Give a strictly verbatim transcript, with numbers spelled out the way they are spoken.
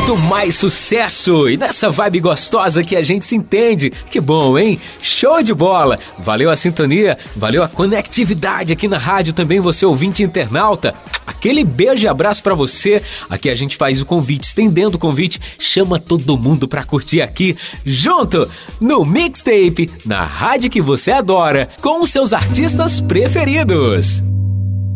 muito mais sucesso e nessa vibe gostosa que a gente se entende. Que bom, hein? Show de bola! Valeu a sintonia, valeu a conectividade aqui na rádio também, você ouvinte internauta. Aquele beijo e abraço pra você. Aqui a gente faz o convite, estendendo o convite, chama todo mundo pra curtir aqui, junto no Mixtape, na rádio que você adora, com os seus artistas preferidos.